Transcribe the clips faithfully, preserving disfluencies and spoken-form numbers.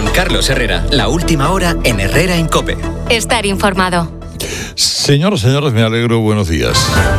Con Carlos Herrera, la última hora en Herrera en COPE. Estar informado. Señoras, señores, me alegro, buenos días.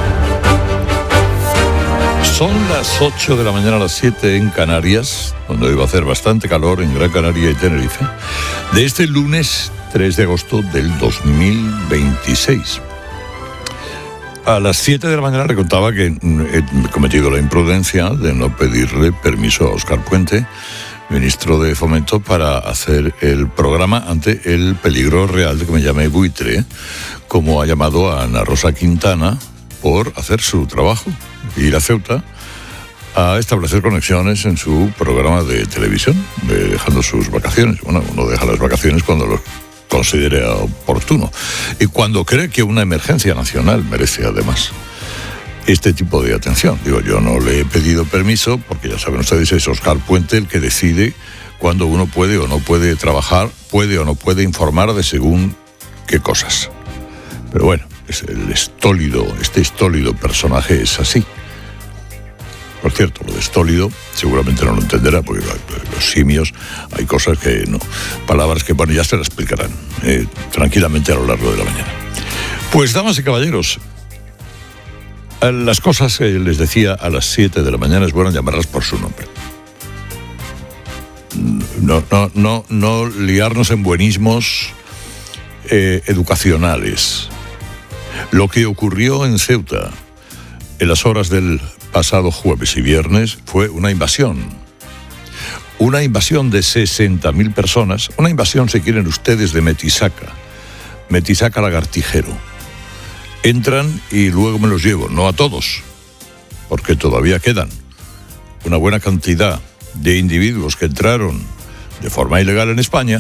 Son las ocho de la mañana, a las siete en Canarias, donde hoy va a hacer bastante calor en Gran Canaria y Tenerife, de este lunes tres de agosto del dos mil veintiséis. A las siete de la mañana le contaba que he cometido la imprudencia de no pedirle permiso a Óscar Puente, ministro de Fomento, para hacer el programa ante el peligro real de que me llame buitre, como ha llamado a Ana Rosa Quintana, por hacer su trabajo, ir a Ceuta a establecer conexiones en su programa de televisión, de, dejando sus vacaciones. Bueno, uno deja las vacaciones cuando lo considere oportuno y cuando cree que una emergencia nacional merece además este tipo de atención. Digo, yo no le he pedido permiso porque ya saben ustedes, es Óscar Puente el que decide cuándo uno puede o no puede trabajar, puede o no puede informar de según qué cosas. Pero bueno, es el estólido, este estólido personaje es así. Por cierto, lo de estólido seguramente no lo entenderá, porque los simios hay cosas que no, palabras que, bueno, ya se las explicarán eh, tranquilamente a lo largo de la mañana. Pues, damas y caballeros, las cosas que les decía a las siete de la mañana es bueno llamarlas por su nombre. No, no, no, no liarnos en buenismos eh, educacionales. Lo que ocurrió en Ceuta en las horas del pasado jueves y viernes fue una invasión. Una invasión de sesenta mil personas. Una invasión, si quieren ustedes, de Metisaca. Metisaca lagartijero. Entran y luego me los llevo. No a todos, porque todavía quedan una buena cantidad de individuos que entraron de forma ilegal en España,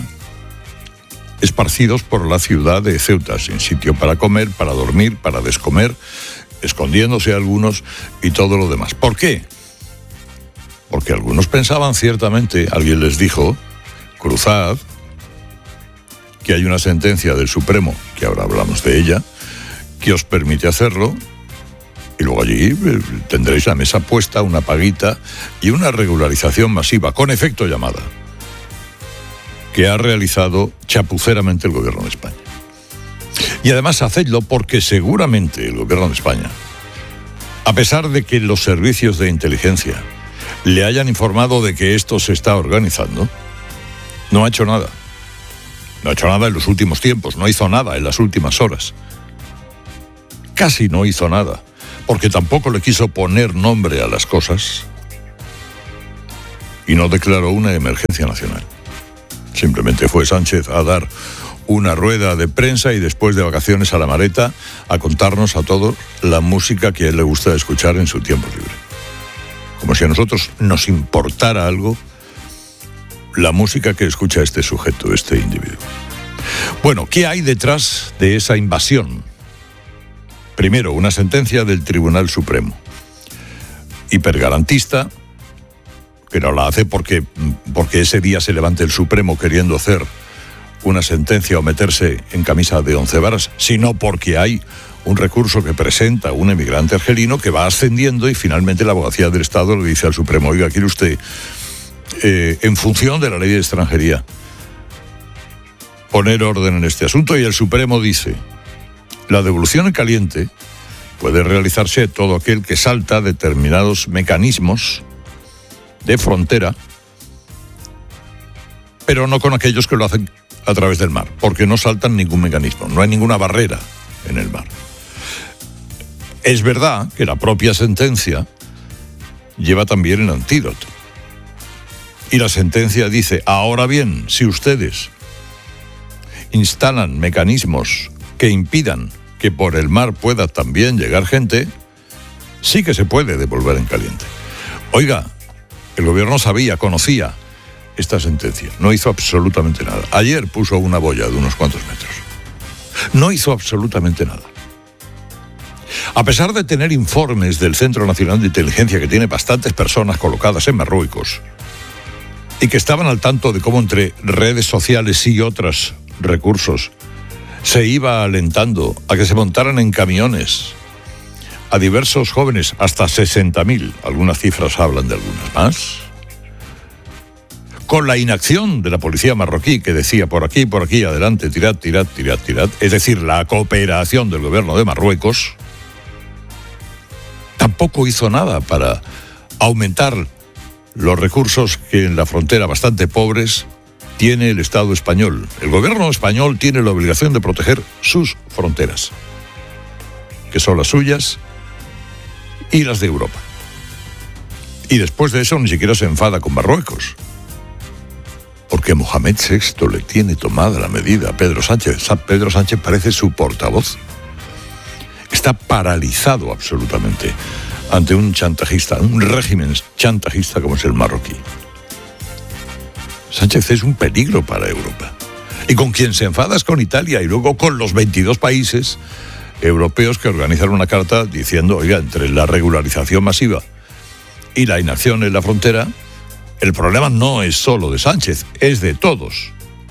esparcidos por la ciudad de Ceuta, sin sitio para comer, para dormir, para descomer, escondiéndose algunos y todo lo demás. ¿Por qué? Porque algunos pensaban ciertamente, alguien les dijo, cruzad, que hay una sentencia del Supremo, que ahora hablamos de ella, que os permite hacerlo, y luego allí tendréis la mesa puesta, una paguita y una regularización masiva, con efecto llamada, que ha realizado chapuceramente el gobierno de España. Y además hacedlo porque seguramente el gobierno de España, a pesar de que los servicios de inteligencia le hayan informado de que esto se está organizando, no ha hecho nada. No ha hecho nada en los últimos tiempos, no hizo nada en las últimas horas. Casi no hizo nada, porque tampoco le quiso poner nombre a las cosas y no declaró una emergencia nacional. Simplemente fue Sánchez a dar una rueda de prensa y después de vacaciones a la maleta a contarnos a todos la música que a él le gusta escuchar en su tiempo libre. Como si a nosotros nos importara algo la música que escucha este sujeto, este individuo. Bueno, ¿qué hay detrás de esa invasión? Primero, una sentencia del Tribunal Supremo, hipergarantista, que no la hace porque, porque ese día se levante el Supremo queriendo hacer una sentencia o meterse en camisa de once varas, sino porque hay un recurso que presenta un emigrante argelino que va ascendiendo y finalmente la Abogacía del Estado le dice al Supremo, oiga, quiere usted, eh, en función de la ley de extranjería, poner orden en este asunto, y el Supremo dice, la devolución en caliente puede realizarse todo aquel que salta determinados mecanismos de frontera, pero no con aquellos que lo hacen a través del mar, porque no saltan ningún mecanismo, no hay ninguna barrera en el mar. Es verdad que la propia sentencia lleva también el antídoto. Y la sentencia dice, ahora bien, si ustedes instalan mecanismos que impidan que por el mar pueda también llegar gente, sí que se puede devolver en caliente. Oiga, el gobierno sabía, conocía esta sentencia, no hizo absolutamente nada. Ayer puso una boya de unos cuantos metros. No hizo absolutamente nada. A pesar de tener informes del Centro Nacional de Inteligencia, que tiene bastantes personas colocadas en Marruecos, y que estaban al tanto de cómo entre redes sociales y otros recursos se iba alentando a que se montaran en camiones a diversos jóvenes, hasta sesenta mil, algunas cifras hablan de algunas más, con la inacción de la policía marroquí, que decía por aquí, por aquí, adelante, tirad, tirad, tirad, tirad, es decir, la cooperación del gobierno de Marruecos, tampoco hizo nada para aumentar los recursos que en la frontera, bastante pobres, tiene el Estado español. El gobierno español tiene la obligación de proteger sus fronteras, que son las suyas y las de Europa. Y después de eso ni siquiera se enfada con Marruecos, porque Mohamed sexto le tiene tomada la medida a Pedro Sánchez. Pedro Sánchez parece su portavoz. Está paralizado absolutamente ante un chantajista, un régimen chantajista como es el marroquí. Sánchez es un peligro para Europa. Y con quien se enfada es con Italia y luego con los veintidós países europeos que organizaron una carta diciendo, oiga, entre la regularización masiva y la inacción en la frontera, el problema no es solo de Sánchez, es de todos.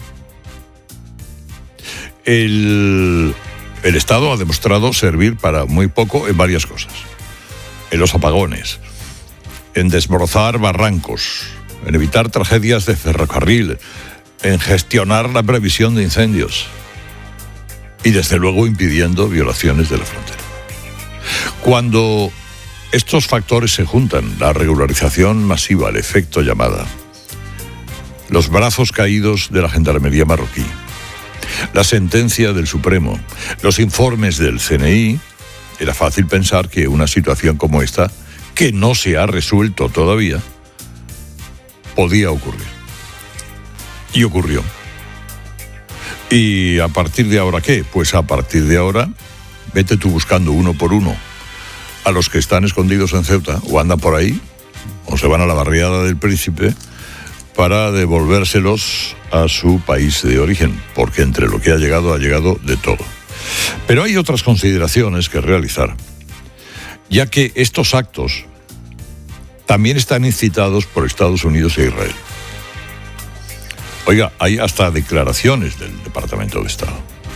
El, el Estado ha demostrado servir para muy poco en varias cosas. En los apagones, en desbrozar barrancos, en evitar tragedias de ferrocarril, en gestionar la previsión de incendios y desde luego impidiendo violaciones de la frontera. Cuando estos factores se juntan, la regularización masiva, el efecto llamada, los brazos caídos de la gendarmería marroquí, la sentencia del Supremo, los informes del C N I, era fácil pensar que una situación como esta, que no se ha resuelto todavía, podía ocurrir. Y ocurrió. ¿Y a partir de ahora qué? Pues a partir de ahora, vete tú buscando uno por uno a los que están escondidos en Ceuta, o andan por ahí, o se van a la barriada del Príncipe, para devolvérselos a su país de origen, porque entre lo que ha llegado, ha llegado de todo. Pero hay otras consideraciones que realizar, ya que estos actos también están incitados por Estados Unidos e Israel. Oiga, hay hasta declaraciones del Departamento de Estado.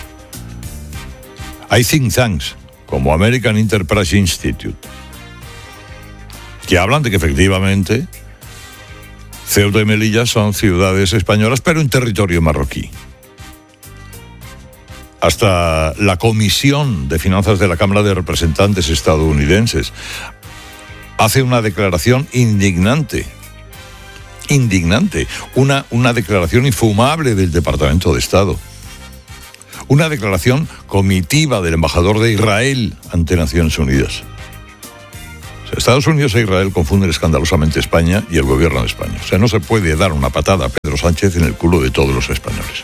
Hay think tanks, como American Enterprise Institute, que hablan de que efectivamente Ceuta y Melilla son ciudades españolas, pero en territorio marroquí. Hasta la Comisión de Finanzas de la Cámara de Representantes estadounidenses hace una declaración indignante, indignante, una, una declaración infumable del Departamento de Estado. Una declaración comitiva del embajador de Israel ante Naciones Unidas. O sea, Estados Unidos e Israel confunden escandalosamente España y el gobierno de España. O sea, no se puede dar una patada a Pedro Sánchez en el culo de todos los españoles.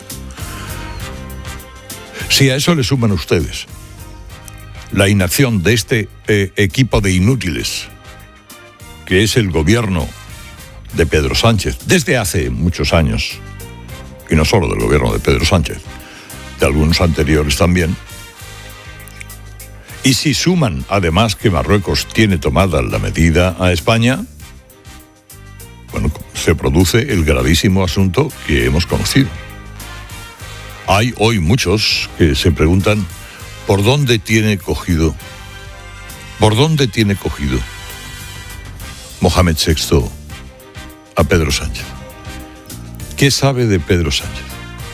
Si a eso le suman ustedes la inacción de este eh, equipo de inútiles, que es el gobierno de Pedro Sánchez, desde hace muchos años, y no solo del gobierno de Pedro Sánchez, de algunos anteriores también, y si suman además que Marruecos tiene tomada la medida a España, bueno, se produce el gravísimo asunto que hemos conocido. Hay hoy muchos que se preguntan por dónde tiene cogido, por dónde tiene cogido Mohamed sexto a Pedro Sánchez. ¿Qué sabe de Pedro Sánchez?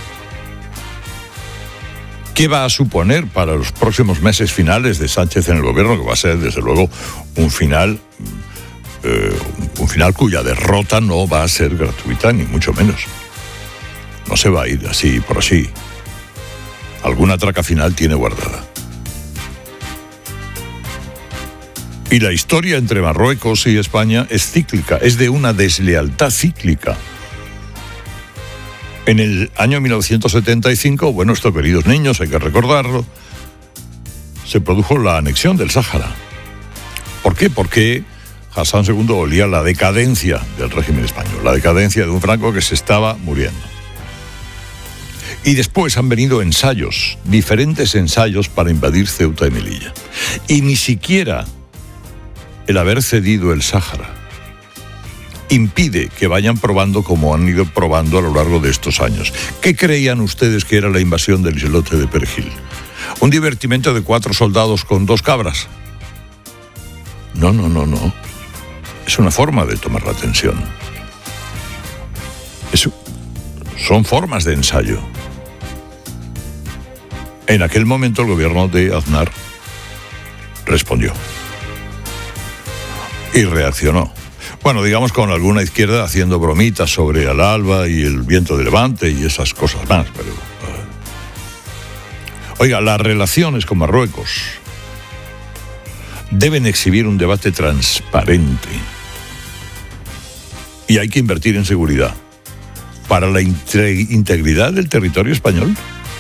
¿Qué va a suponer para los próximos meses finales de Sánchez en el gobierno? Que va a ser, desde luego, un final, eh, un final cuya derrota no va a ser gratuita, ni mucho menos. No se va a ir así por así. Alguna traca final tiene guardada. Y la historia entre Marruecos y España es cíclica, es de una deslealtad cíclica. En el año mil novecientos setenta y cinco, bueno, esto, queridos niños, hay que recordarlo, se produjo la anexión del Sáhara. ¿Por qué? Porque Hassan segundo olía la decadencia del régimen español, la decadencia de un Franco que se estaba muriendo. Y después han venido ensayos, diferentes ensayos para invadir Ceuta y Melilla. Y ni siquiera el haber cedido el Sáhara impide que vayan probando como han ido probando a lo largo de estos años. ¿Qué creían ustedes que era la invasión del islote de Perejil? ¿Un divertimento de cuatro soldados con dos cabras? No, no, no, no. Es una forma de tomar la tensión. Es, son formas de ensayo. En aquel momento el gobierno de Aznar respondió y reaccionó. Bueno, digamos con alguna izquierda haciendo bromitas sobre el alba y el viento de levante y esas cosas más, pero... Uh... Oiga, las relaciones con Marruecos deben exhibir un debate transparente y hay que invertir en seguridad para la integridad del territorio español.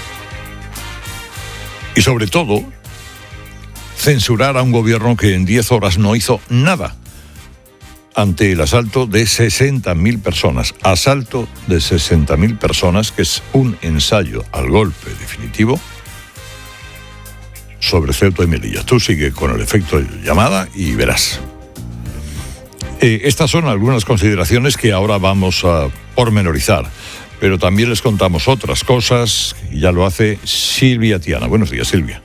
Y sobre todo, censurar a un gobierno que en diez horas no hizo nada ante el asalto de sesenta mil personas. Asalto de sesenta mil personas, que es un ensayo al golpe definitivo sobre Ceuta y Melilla. Tú sigue con el efecto de llamada y verás. Eh, estas son algunas consideraciones que ahora vamos a pormenorizar. Pero también les contamos otras cosas, y ya lo hace Silvia Tiana. Buenos días, Silvia.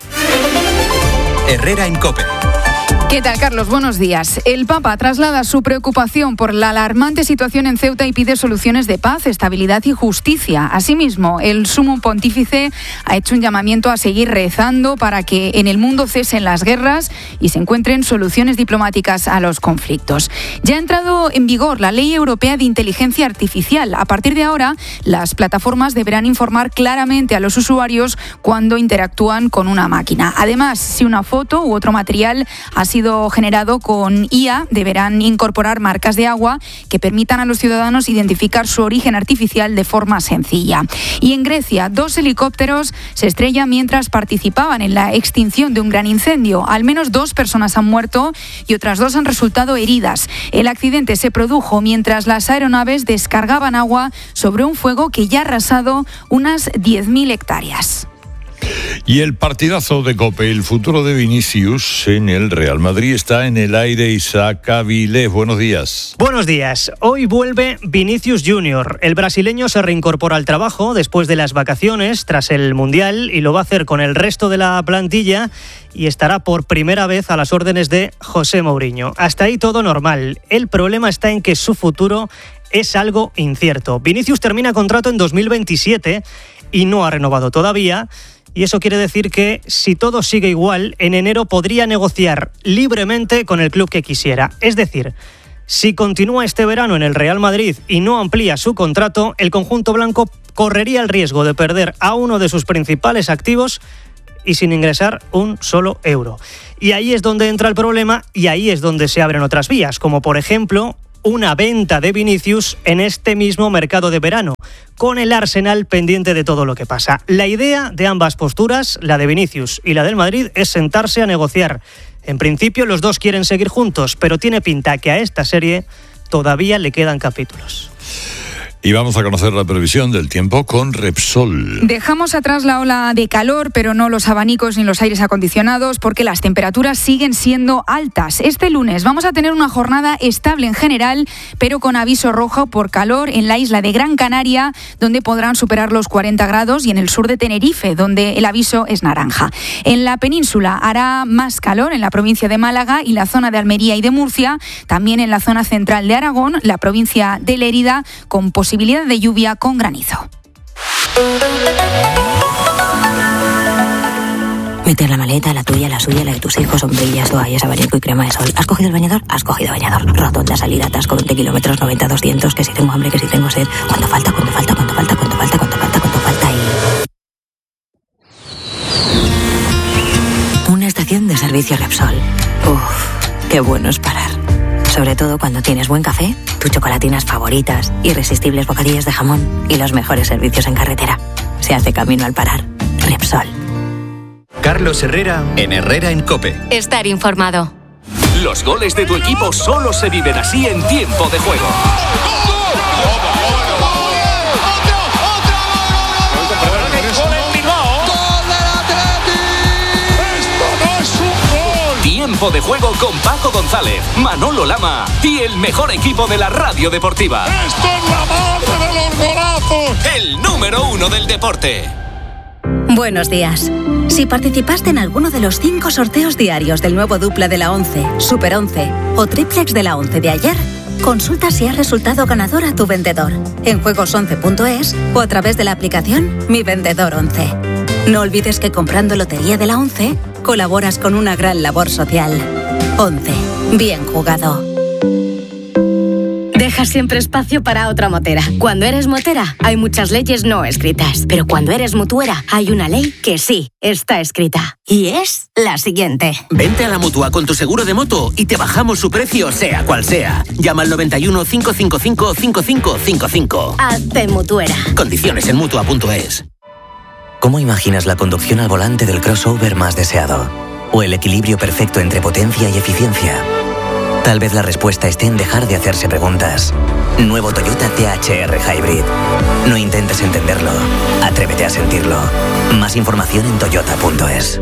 Herrera en COPE. ¿Qué tal, Carlos? Buenos días. El Papa traslada su preocupación por la alarmante situación en Ceuta y pide soluciones de paz, estabilidad y justicia. Asimismo, el Sumo Pontífice ha hecho un llamamiento a seguir rezando para que en el mundo cesen las guerras y se encuentren soluciones diplomáticas a los conflictos. Ya ha entrado en vigor la Ley Europea de Inteligencia Artificial. A partir de ahora, las plataformas deberán informar claramente a los usuarios cuando interactúan con una máquina. Además, si una foto u otro material ha sido generado con I A, deberán incorporar marcas de agua que permitan a los ciudadanos identificar su origen artificial de forma sencilla. Y en Grecia, dos helicópteros se estrellan mientras participaban en la extinción de un gran incendio. Al menos dos personas han muerto y otras dos han resultado heridas. El accidente se produjo mientras las aeronaves descargaban agua sobre un fuego que ya ha arrasado unas diez mil hectáreas. Y el partidazo de COPE, el futuro de Vinicius en el Real Madrid, está en el aire. Isaac Avilés, buenos días. Buenos días. Hoy vuelve Vinicius junior El brasileño se reincorpora al trabajo después de las vacaciones tras el Mundial y lo va a hacer con el resto de la plantilla y estará por primera vez a las órdenes de José Mourinho. Hasta ahí todo normal. El problema está en que su futuro es algo incierto. Vinicius termina contrato en dos mil veintisiete y no ha renovado todavía. Y eso quiere decir que, si todo sigue igual, en enero podría negociar libremente con el club que quisiera. Es decir, si continúa este verano en el Real Madrid y no amplía su contrato, el conjunto blanco correría el riesgo de perder a uno de sus principales activos y sin ingresar un solo euro. Y ahí es donde entra el problema y ahí es donde se abren otras vías, como por ejemplo una venta de Vinicius en este mismo mercado de verano, con el Arsenal pendiente de todo lo que pasa. La idea de ambas posturas, la de Vinicius y la del Madrid, es sentarse a negociar. En principio los dos quieren seguir juntos, pero tiene pinta que a esta serie todavía le quedan capítulos. Y vamos a conocer la previsión del tiempo con Repsol. Dejamos atrás la ola de calor, pero no los abanicos ni los aires acondicionados, porque las temperaturas siguen siendo altas. Este lunes vamos a tener una jornada estable en general, pero con aviso rojo por calor en la isla de Gran Canaria, donde podrán superar los cuarenta grados, y en el sur de Tenerife, donde el aviso es naranja. En la península hará más calor en la provincia de Málaga y la zona de Almería y de Murcia, también en la zona central de Aragón, la provincia de Lérida, con posibilidad posibilidad de lluvia con granizo. Meter la maleta, la tuya, la suya, la de tus hijos, sombrillas, toallas, abanico y crema de sol. ¿Has cogido el bañador? Has cogido bañador. Rotonda, salida, atasco, veinte kilómetros, noventa, doscientos, que si tengo hambre, que si tengo sed. ¿Cuánto falta? ¿Cuánto falta? ¿Cuánto falta? ¿Cuánto falta? ¿Cuánto falta? ¿Cuánto falta? Y... una estación de servicio Repsol. Uff, qué bueno es parar. Sobre todo cuando tienes buen café, tus chocolatinas favoritas, irresistibles bocadillos de jamón y los mejores servicios en carretera. Se hace camino al parar. Repsol. Carlos Herrera en Herrera en COPE. Estar informado. Los goles de tu equipo solo se viven así en tiempo de juego. Tiempo de juego con Paco González, Manolo Lama y el mejor equipo de la radio deportiva. ¡Esto es la madre de los golazos! El número uno del deporte. Buenos días. Si participaste en alguno de los cinco sorteos diarios del nuevo dupla de la once, Super once o triplex de la once de ayer, Consulta si has resultado ganador a tu vendedor en juegos once punto es o a través de la aplicación Mi Vendedor once. No olvides que comprando Lotería de la once, colaboras con una gran labor social. once. Bien jugado. Deja siempre espacio para otra motera. Cuando eres motera, hay muchas leyes no escritas. Pero cuando eres mutuera, hay una ley que sí está escrita. Y es la siguiente. Vente a la Mutua con tu seguro de moto y te bajamos su precio, sea cual sea. Llama al noventa y uno, cinco cinco cinco, cinco cinco cinco cinco. Hazte mutuera. Condiciones en mutua punto es. ¿Cómo imaginas la conducción al volante del crossover más deseado? ¿O el equilibrio perfecto entre potencia y eficiencia? Tal vez la respuesta esté en dejar de hacerse preguntas. Nuevo Toyota T H R Hybrid. No intentes entenderlo, atrévete a sentirlo. Más información en toyota punto es.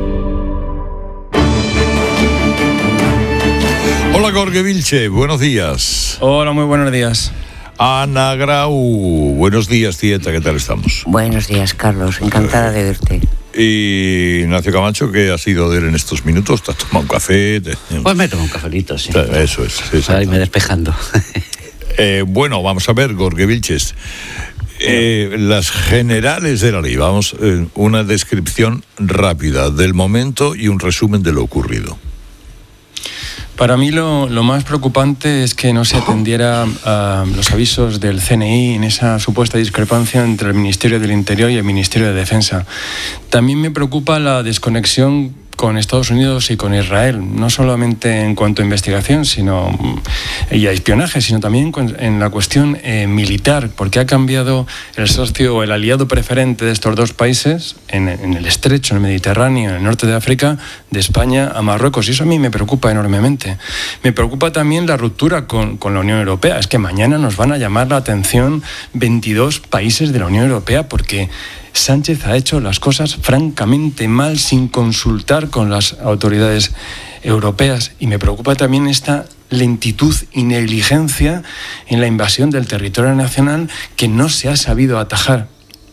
Hola Jorge Vilche, buenos días. Hola, muy buenos días. Ana Grau, buenos días, tieta, ¿qué tal estamos? Buenos días, Carlos, encantada de verte. Y Ignacio Camacho, ¿qué ha sido de él en estos minutos? ¿Te has tomado un café? ¿Te... Pues me tomo un cafelito, sí. Eso es. Sí, para irme despejando. eh, bueno, vamos a ver, Jorge Vilches. Eh, las generales de la ley, vamos, eh, una descripción rápida del momento y un resumen de lo ocurrido. Para mí lo, lo más preocupante es que no se atendiera a los avisos del C N I en esa supuesta discrepancia entre el Ministerio del Interior y el Ministerio de Defensa. También me preocupa la desconexión con Estados Unidos y con Israel, no solamente en cuanto a investigación sino, y a espionaje, sino también en la cuestión eh, militar, porque ha cambiado el socio o el aliado preferente de estos dos países en, en el estrecho, en el Mediterráneo, en el norte de África, de España a Marruecos, y eso a mí me preocupa enormemente. Me preocupa también la ruptura con, con la Unión Europea. Es que mañana nos van a llamar la atención veintidós países de la Unión Europea porque Sánchez ha hecho las cosas francamente mal sin consultar con las autoridades europeas, y me preocupa también esta lentitud y negligencia en la invasión del territorio nacional que no se ha sabido atajar.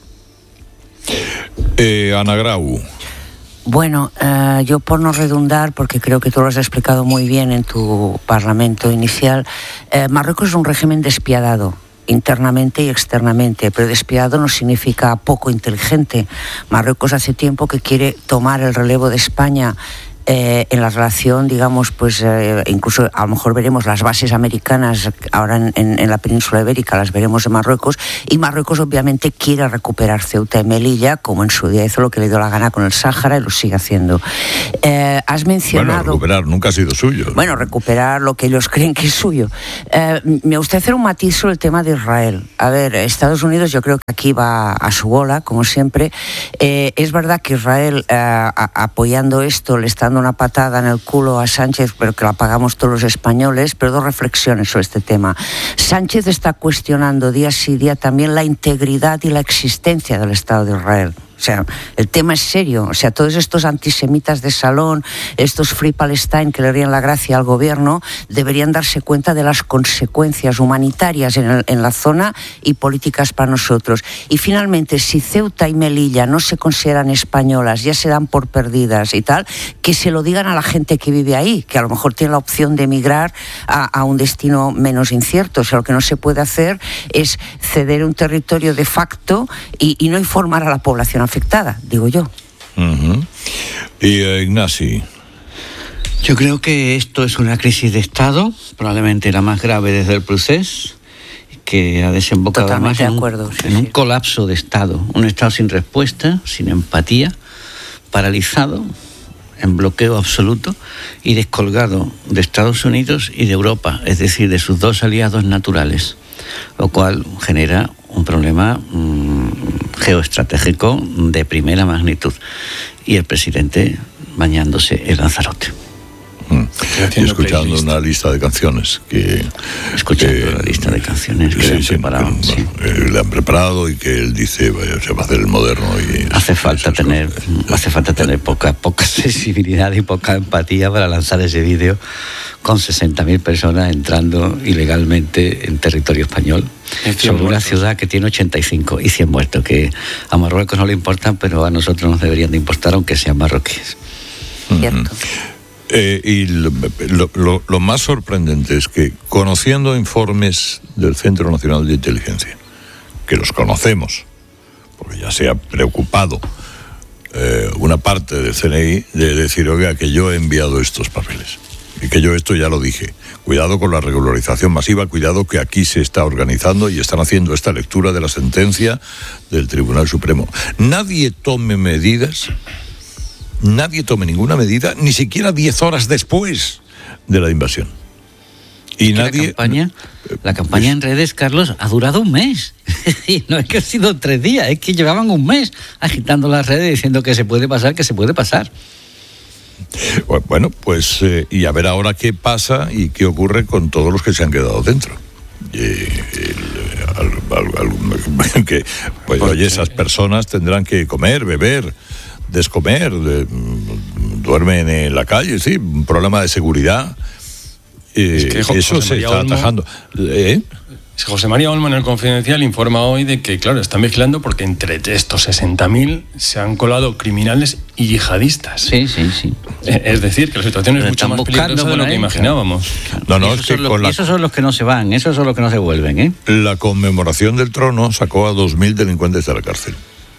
Eh, Ana Grau. Bueno, eh, yo por no redundar, porque creo que tú lo has explicado muy bien en tu parlamento inicial, eh, Marruecos es un régimen despiadado, internamente y externamente, pero despiadado no significa poco inteligente. Marruecos hace tiempo que quiere tomar el relevo de España eh, en la relación, digamos, pues eh, incluso a lo mejor veremos las bases americanas ahora en, en, en la península ibérica, las veremos en Marruecos, y Marruecos obviamente quiere recuperar Ceuta y Melilla, como en su día hizo lo que le dio la gana con el Sáhara y lo sigue haciendo. Eh, has mencionado... Bueno, recuperar nunca ha sido suyo. Bueno, recuperar lo que ellos creen que es suyo. Eh, me gustaría hacer un matiz sobre el tema de Israel. A ver, Estados Unidos yo creo que aquí va a su bola, como siempre. Eh, es verdad que Israel, eh, a, apoyando esto, le está dando una patada en el culo a Sánchez, pero que la pagamos todos los españoles, pero dos reflexiones sobre este tema. Sánchez está cuestionando día sí día también la integridad y la existencia del Estado de Israel. O sea, el tema es serio. O sea, todos estos antisemitas de salón, estos Free Palestine que le harían la gracia al gobierno, deberían darse cuenta de las consecuencias humanitarias en, el, en la zona y políticas para nosotros. Y finalmente, si Ceuta y Melilla no se consideran españolas, ya se dan por perdidas y tal, que se lo digan a la gente que vive ahí, que a lo mejor tiene la opción de emigrar a, a un destino menos incierto. O sea, lo que no se puede hacer es ceder un territorio de facto y, y no informar a la población afectada, digo yo. Uh-huh. Y uh, Ignasi. Yo creo que esto es una crisis de Estado, probablemente la más grave desde el procés, que ha desembocado además en, un, sí, en un colapso de Estado, un Estado sin respuesta, sin empatía, paralizado, en bloqueo absoluto y descolgado de Estados Unidos y de Europa, es decir, de sus dos aliados naturales, lo cual genera un problema mmm, geoestratégico de primera magnitud, y el presidente bañándose el Lanzarote. Mm. Y escuchando una lista de canciones que escuchando que, la lista de canciones que sí, le han sí, preparado que, sí. eh, le han preparado y que él dice vaya, se va a hacer el moderno y hace falta tener cosas. hace falta tener poca poca sensibilidad y poca empatía para lanzar ese vídeo con sesenta mil personas entrando ilegalmente en territorio español sobre una ciudad que tiene ochenta y cinco y cien muertos, que a Marruecos no le importan, pero a nosotros nos deberían de importar aunque sean marroquíes. Cierto. Eh, y lo, lo, lo más sorprendente es que, conociendo informes del Centro Nacional de Inteligencia, que los conocemos, porque ya se ha preocupado eh, una parte del C N I de decir, oiga, que yo he enviado estos papeles, y que yo esto ya lo dije, cuidado con la regularización masiva, cuidado que aquí se está organizando y están haciendo esta lectura de la sentencia del Tribunal Supremo. Nadie tome medidas... Nadie tome ninguna medida, ni siquiera diez horas después de la invasión. Y nadie... La campaña, la campaña en redes, Carlos, ha durado un mes. Y no es que ha sido tres días, es que llevaban un mes agitando las redes diciendo que se puede pasar, que se puede pasar. Bueno, pues, eh, y a ver ahora qué pasa y qué ocurre con todos los que se han quedado dentro. Eh, el, al, al, al, que, pues, oye, esas personas tendrán que comer, beber, descomer, de, duermen en la calle, sí, un problema de seguridad. Eh, es que José eso se está Olmo, atajando. ¿Eh? José María Olmo en el Confidencial informa hoy de que, claro, están vigilando porque entre estos sesenta mil se han colado criminales y yihadistas. Sí, sí, sí. Eh, es decir, que la situación es mucho más peligrosa de lo que imaginábamos. No, no, es que los, con la, esos son los que no se van, esos son los que no se vuelven, ¿eh? La conmemoración del trono sacó a dos mil delincuentes de la cárcel.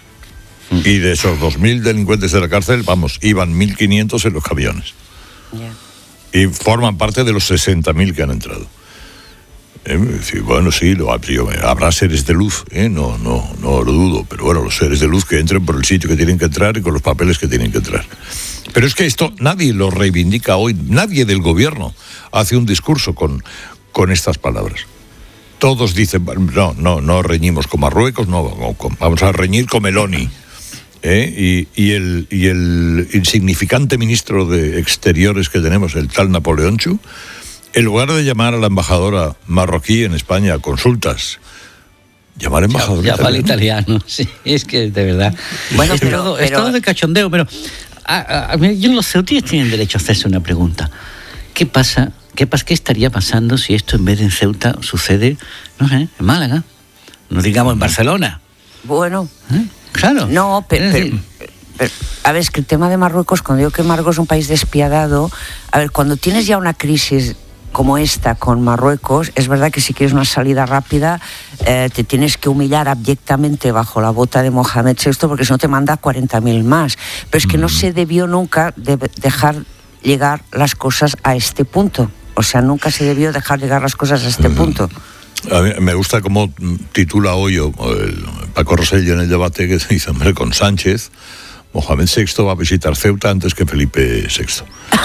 Y de esos dos mil delincuentes de la cárcel, vamos, iban mil quinientos en los camiones. Yeah. Y forman parte de los sesenta mil que han entrado. Eh, bueno, sí, lo, habrá seres de luz, ¿eh? no, no, no lo dudo, pero bueno, los seres de luz que entren por el sitio que tienen que entrar y con los papeles que tienen que entrar. Pero es que esto nadie lo reivindica hoy, nadie del gobierno hace un discurso con, con estas palabras. Todos dicen, no, no, no reñimos con Marruecos, no, vamos a reñir con Meloni. ¿Eh? Y, y, el, y el insignificante ministro de Exteriores que tenemos, el tal Napoleón Chu, en lugar de llamar a la embajadora marroquí en España a consultas, llamar embajador ya, ya italiano. italiano, sí, es que de verdad. Bueno, es, pero, todo, pero, es todo de cachondeo, pero a, a, a, yo los ceutíes tienen derecho a hacerse una pregunta. ¿Qué pasa? ¿Qué, pasa, ¿Qué estaría pasando si esto en vez de en Ceuta sucede, no sé, en Málaga? No digamos en Barcelona. Bueno... ¿Eh? Claro. No, pero, pero, pero a ver, es que el tema de Marruecos, cuando digo que Marruecos es un país despiadado, a ver, cuando tienes ya una crisis como esta con Marruecos, es verdad que si quieres una salida rápida, eh, te tienes que humillar abyectamente bajo la bota de Mohamed sexto, porque si no te manda cuarenta mil más. Pero es que no se debió nunca de dejar llegar las cosas a este punto. O sea, nunca se debió dejar llegar las cosas a este punto. A mí me gusta cómo titula hoy el Paco Rosselló en el debate, que dice, hombre, con Sánchez, Mohamed sexto va a visitar Ceuta antes que Felipe sexto.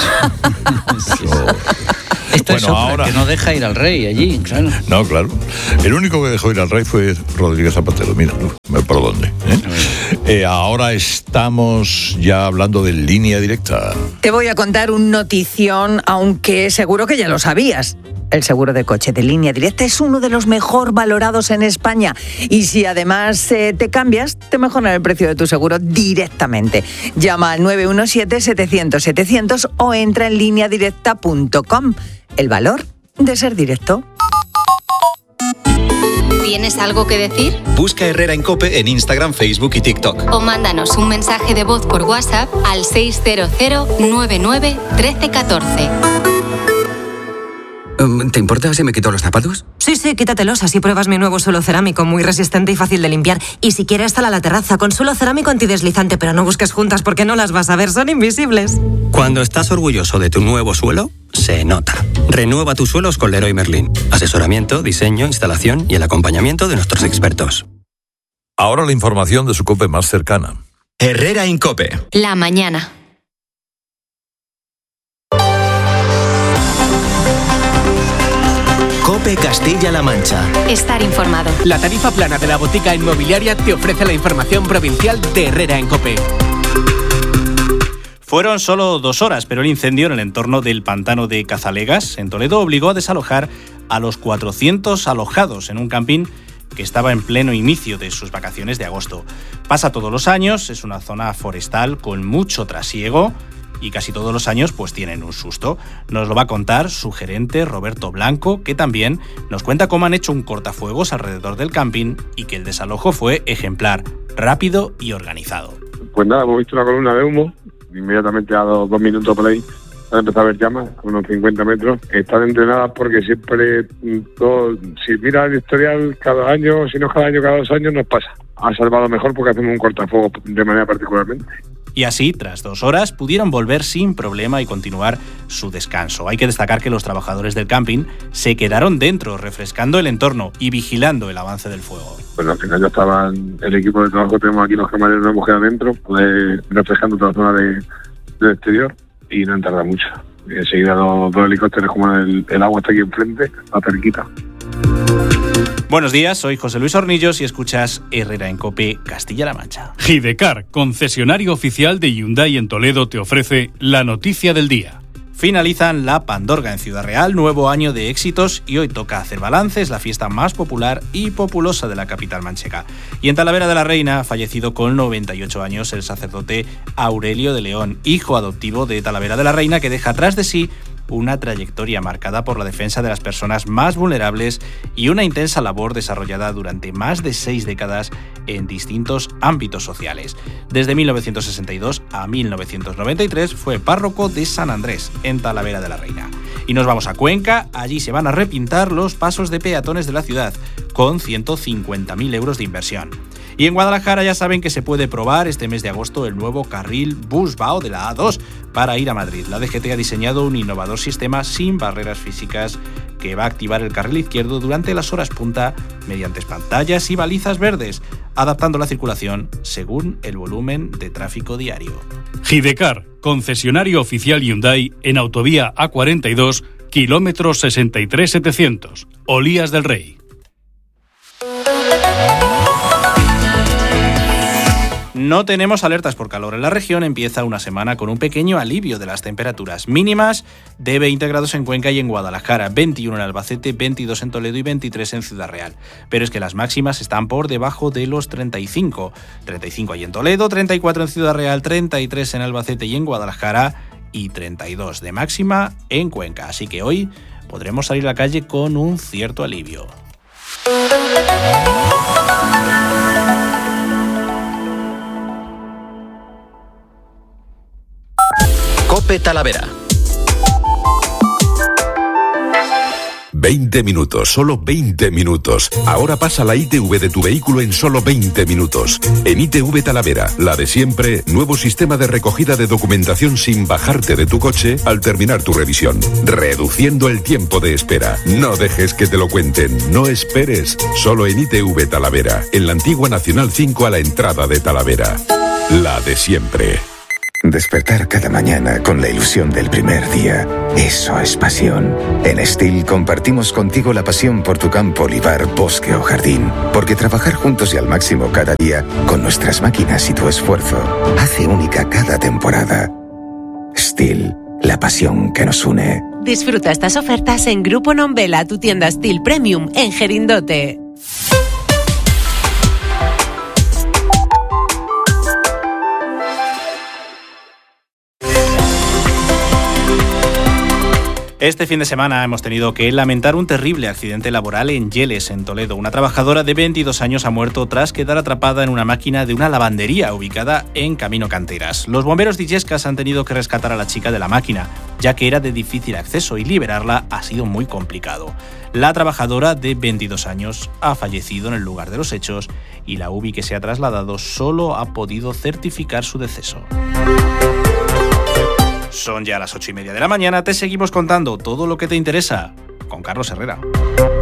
Eso, Esto bueno, es ahora que no deja ir al rey allí, claro. No, claro. El único que dejó ir al rey fue Rodríguez Zapatero. Mira, ¿por dónde? ¿Eh? Eh, ahora estamos ya hablando de Línea Directa. Te voy a contar un notición, aunque seguro que ya lo sabías. El seguro de coche de Línea Directa es uno de los mejor valorados en España. Y si además eh, te cambias, te mejoran el precio de tu seguro directamente. Llama al nueve uno siete, setecientos, setecientos o entra en línea directa punto com. El valor de ser directo. ¿Tienes algo que decir? Busca Herrera en COPE en Instagram, Facebook y TikTok. O mándanos un mensaje de voz por WhatsApp al seis cero cero, nueve nueve, uno tres uno cuatro. ¿Te importa si me quito los zapatos? Sí, sí, quítatelos, así pruebas mi nuevo suelo cerámico, muy resistente y fácil de limpiar. Y si quieres, sal a la terraza con suelo cerámico antideslizante, pero no busques juntas porque no las vas a ver, son invisibles. Cuando estás orgulloso de tu nuevo suelo, se nota. Renueva tus suelos con Leroy Merlin. Asesoramiento, diseño, instalación y el acompañamiento de nuestros expertos. Ahora la información de su COPE más cercana. Herrera en COPE. La mañana. COPE Castilla-La Mancha. Estar informado. La tarifa plana de la botica inmobiliaria te ofrece la información provincial de Herrera en COPE. Fueron solo dos horas, pero el incendio en el entorno del pantano de Cazalegas, en Toledo, obligó a desalojar a los cuatrocientos alojados en un camping que estaba en pleno inicio de sus vacaciones de agosto. Pasa todos los años, es una zona forestal con mucho trasiego y casi todos los años pues tienen un susto. Nos lo va a contar su gerente Roberto Blanco, que también nos cuenta cómo han hecho un cortafuegos alrededor del camping y que el desalojo fue ejemplar, rápido y organizado. Pues nada, hemos visto una columna de humo, inmediatamente a los dos minutos por ahí han empezado a ver llamas a unos cincuenta metros. Están entrenadas porque siempre, todo, si mira el historial, cada año, si no cada año, cada dos años nos pasa. Ha salvado mejor porque hacemos un cortafuegos de manera particularmente. Y así, tras dos horas, pudieron volver sin problema y continuar su descanso. Hay que destacar que los trabajadores del camping se quedaron dentro, refrescando el entorno y vigilando el avance del fuego. Bueno, al final ya estaban el equipo de trabajo que tenemos aquí, los camareros, nos hemos quedado dentro, pues, refrescando toda la zona de, del exterior y no han tardado mucho. Y enseguida los dos helicópteros, como el, el agua está aquí enfrente, a cerquita. Buenos días, soy José Luis Hornillos y escuchas Herrera en COPE, Castilla-La Mancha. Gidecar, concesionario oficial de Hyundai en Toledo, te ofrece la noticia del día. Finalizan la Pandorga en Ciudad Real, nuevo año de éxitos, y hoy toca hacer balance. Es la fiesta más popular y populosa de la capital manchega. Y en Talavera de la Reina ha fallecido con noventa y ocho años el sacerdote Aurelio de León, hijo adoptivo de Talavera de la Reina, que deja atrás de sí una trayectoria marcada por la defensa de las personas más vulnerables y una intensa labor desarrollada durante más de seis décadas en distintos ámbitos sociales. Desde mil novecientos sesenta y dos a mil novecientos noventa y tres fue párroco de San Andrés, en Talavera de la Reina. Y nos vamos a Cuenca, allí se van a repintar los pasos de peatones de la ciudad, con ciento cincuenta mil euros de inversión. Y en Guadalajara ya saben que se puede probar este mes de agosto el nuevo carril Busbao de la A dos para ir a Madrid. La D G T ha diseñado un innovador sistema sin barreras físicas que va a activar el carril izquierdo durante las horas punta mediante pantallas y balizas verdes, adaptando la circulación según el volumen de tráfico diario. Gidecar, concesionario oficial Hyundai en autovía A cuarenta y dos, kilómetro sesenta y tres mil setecientos, Olías del Rey. No tenemos alertas por calor en la región. Empieza una semana con un pequeño alivio de las temperaturas mínimas de veinte grados en Cuenca y en Guadalajara, veintiuno en Albacete, veintidós en Toledo y veintitrés en Ciudad Real. Pero es que las máximas están por debajo de los treinta y cinco. treinta y cinco ahí en Toledo, treinta y cuatro en Ciudad Real, treinta y tres en Albacete y en Guadalajara y treinta y dos de máxima en Cuenca. Así que hoy podremos salir a la calle con un cierto alivio. COPE Talavera. veinte minutos, solo veinte minutos. Ahora pasa la I T V de tu vehículo en solo veinte minutos. En I T V Talavera, la de siempre, nuevo sistema de recogida de documentación sin bajarte de tu coche al terminar tu revisión, reduciendo el tiempo de espera. No dejes que te lo cuenten, no esperes. Solo en I T V Talavera, en la antigua Nacional cinco a la entrada de Talavera. La de siempre. Despertar cada mañana con la ilusión del primer día. Eso es pasión. En Steel compartimos contigo la pasión por tu campo, olivar, bosque o jardín. Porque trabajar juntos y al máximo cada día, con nuestras máquinas y tu esfuerzo, hace única cada temporada. Steel, la pasión que nos une. Disfruta estas ofertas en Grupo Nombela, tu tienda Steel Premium en Gerindote. Este fin de semana hemos tenido que lamentar un terrible accidente laboral en Yeles, en Toledo. Una trabajadora de veintidós años ha muerto tras quedar atrapada en una máquina de una lavandería ubicada en Camino Canteras. Los bomberos de Illescas han tenido que rescatar a la chica de la máquina, ya que era de difícil acceso y liberarla ha sido muy complicado. La trabajadora de veintidós años ha fallecido en el lugar de los hechos y la U B I que se ha trasladado solo ha podido certificar su deceso. Son ya las ocho y media de la mañana, te seguimos contando todo lo que te interesa con Carlos Herrera.